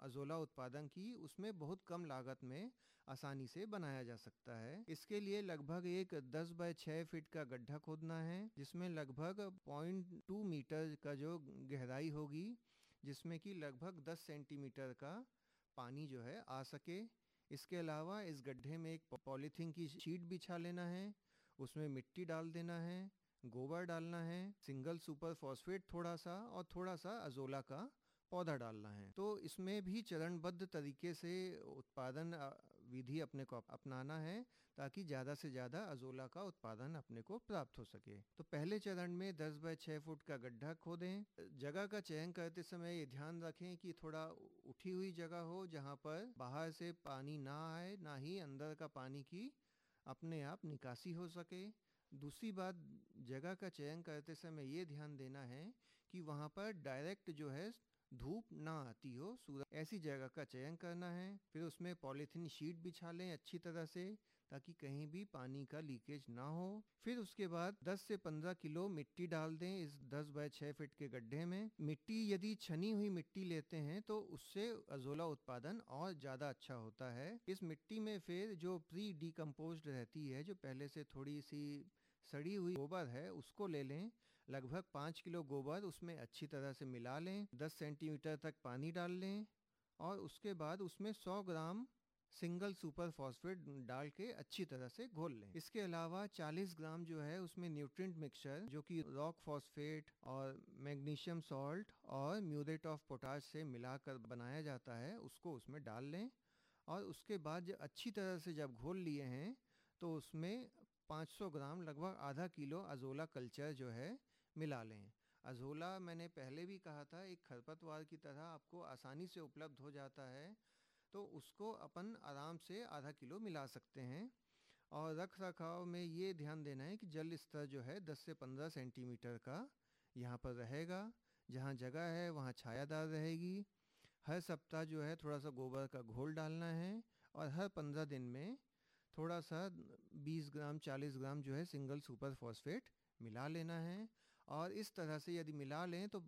Azolla उत्पादन की उसमें बहुत कम लागत में आसानी से बनाया जा सकता है। इसके लिए लगभग एक 10 बाय 6 फीट का गड्ढा खोदना है, जिसमें लगभग 0.2 मीटर का जो गहराई होगी, जिसमें कि लगभग 10 सेंटीमीटर का पानी जो है आ सके। इसके अलावा इस गड्ढे में एक पॉलीथीन की शीट बिछा लेना है, उसमें मिट्टी डाल देना है, गोबर डालना है, सिंगल सुपर फॉस्फेट थोड़ा सा और थोड़ा सा अज़ोला का पौधा डालना है। तो इसमें भी चरणबद्ध तरीके से उत्पादन विधि अपने को अपनाना है, ताकि ज़्यादा से ज़्यादा अज़ोला का उत्पादन अपने को प्राप्त हो सके। तो पहले चरण में 10 बाय 6 फुट का गड्ढा खोदें। जगह का चयन करते समय ये ध्यान रखें कि थोड़ा उठी हुई जगह हो, जहाँ पर बाहर से पानी ना आए, ना ही अंदर का पानी की अपने आप निकासी हो सके। दूसरी बात, जगह का चयन करते समय ये ध्यान देना है कि वहाँ पर डायरेक्ट जो है धूप ना आती हो, सूरज, ऐसी जगह का चयन करना है। फिर उसमें पॉलीथीन शीट बिछा लें अच्छी तरह से, ताकि कहीं भी पानी का लीकेज ना हो। फिर उसके बाद 10 से 15 किलो मिट्टी डाल दें इस 10 बाय 6 फीट के गड्ढे में। मिट्टी यदि छनी हुई मिट्टी लेते हैं तो उससे अज़ोला उत्पादन और ज़्यादा अच्छा होता है। इस मिट्टी में फिर जो प्री डिकम्पोज्ड रहती है, जो पहले से थोड़ी सी सड़ी हुई गोबर है, उसको ले लें। लगभग 5 किलो गोबर उसमें अच्छी तरह से मिला लें, 10 सेंटीमीटर तक पानी डाल लें और उसके बाद उसमें 100 ग्राम सिंगल सुपर फॉस्फेट डाल के अच्छी तरह से घोल लें। इसके अलावा 40 ग्राम जो है उसमें न्यूट्रिएंट मिक्सचर, जो कि रॉक फॉस्फेट और मैग्नीशियम सॉल्ट और म्यूरेट ऑफ पोटाश से मिलाकर बनाया जाता है, उसको उसमें डाल लें। और उसके बाद जब अच्छी तरह से जब घोल लिए हैं, तो उसमें 500 ग्राम, लगभग आधा किलो अज़ोला कल्चर जो है मिला लें। अज़ोला मैंने पहले भी कहा था, एक खरपतवार की तरह आपको आसानी से उपलब्ध हो जाता है, तो उसको अपन आराम से आधा किलो मिला सकते हैं। और रख रखाव में ये ध्यान देना है कि जल स्तर जो है 10 से 15 सेंटीमीटर का यहाँ पर रहेगा। जहाँ जगह है वहाँ छायादार रहेगी। हर सप्ताह जो है थोड़ा सा गोबर का घोल डालना है और हर 15 दिन में थोड़ा सा 20 ग्राम 40 ग्राम जो है सिंगल सुपर फॉस्फेट मिला लेना है। और इस तरह से यदि मिला लें तो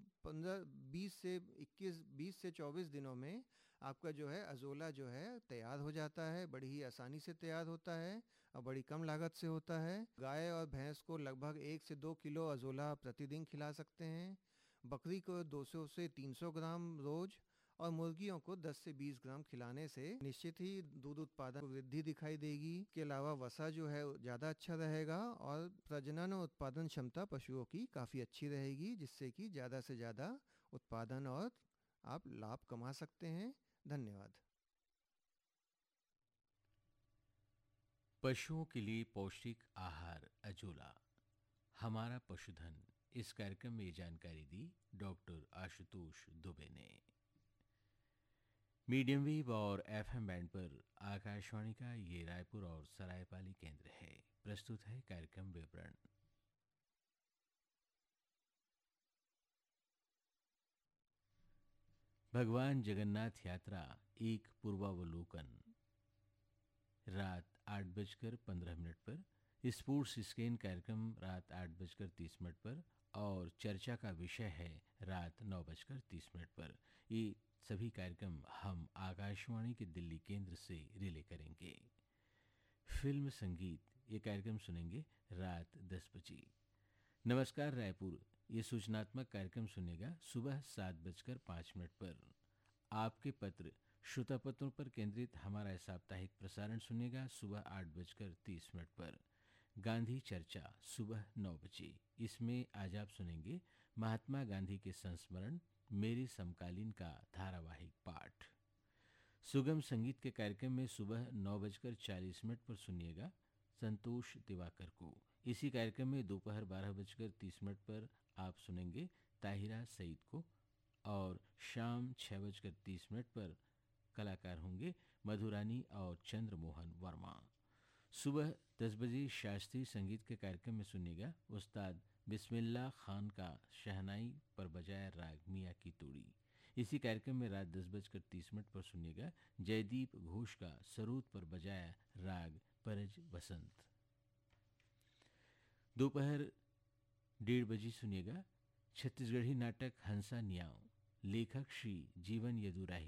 20 से 24 दिनों में आपका जो है अज़ोला जो है तैयार हो जाता है। बड़ी ही आसानी से तैयार होता है और बड़ी कम लागत से होता है। गाय और भैंस को लगभग 1 से 2 किलो अज़ोला प्रतिदिन खिला सकते हैं। बकरी को 200 से 300 ग्राम रोज और मुर्गियों को 10 से 20 ग्राम खिलाने से निश्चित ही दूध उत्पादन में वृद्धि दिखाई देगी। इसके अलावा वसा जो है ज़्यादा अच्छा रहेगा और प्रजनन और उत्पादन क्षमता पशुओं की काफ़ी अच्छी रहेगी, जिससे कि ज़्यादा से ज़्यादा उत्पादन और आप लाभ कमा सकते हैं। धन्यवाद। पशुओं के लिए पौष्टिक आहार अजोला, हमारा पशुधन। इस कार्यक्रम में ये जानकारी दी डॉक्टर आशुतोष दुबे ने। मीडियम वेव और एफएम बैंड पर आकाशवाणी का ये रायपुर और सरायपाली केंद्र है। प्रस्तुत है कार्यक्रम विवरण। भगवान जगन्नाथ यात्रा एक पूर्वावलोकन, रात 8:15 पर। स्पोर्ट्स स्क्रीन कार्यक्रम रात 8:30 पर और चर्चा का विषय है रात 9:30 पर। ये सभी कार्यक्रम हम आकाशवाणी के दिल्ली केंद्र से रिले करेंगे। फिल्म संगीत ये कार्यक्रम सुनेंगे रात 10 बजे। नमस्कार रायपुर ये सूचनात्मक कार्यक्रम सुनेगा सुबह 7:05 पर। आपके पत्र श्रोता पत्रों पर केंद्रित हमारा साप्ताहिक प्रसारण सुनेगा सुबह 8:30 पर। गांधी चर्चा सुबह 9 बजे। इसमें आज आप सुनेंगे महात्मा गांधी के संस्मरण मेरे समकालीन का धारावाहिक पाठ। सुगम संगीत के कार्यक्रम में सुबह 9:40 पर सुनिएगा संतोष दिवाकर को। इसी कार्यक्रम में दोपहर 12:30 पर आप सुनेंगे ताहिरा सईद को और शाम 6:30 पर कलाकार होंगे मधुरानी और चंद्रमोहन वर्मा। सुबह 10 बजे शास्त्रीय संगीत के कार्यक्रम में सुनिएगा उस्ताद बिस्मिल्लाह खान का शहनाई पर बजाया राग मियाँ की तोड़ी। इसी कार्यक्रम में रात 10:30 पर सुनिएगा जयदीप घोष का सरोद पर बजाया राग परज बसंत। दोपहर 1:30 सुनिएगा छत्तीसगढ़ी नाटक हंसा न्याव, लेखक श्री जीवन यदुराही।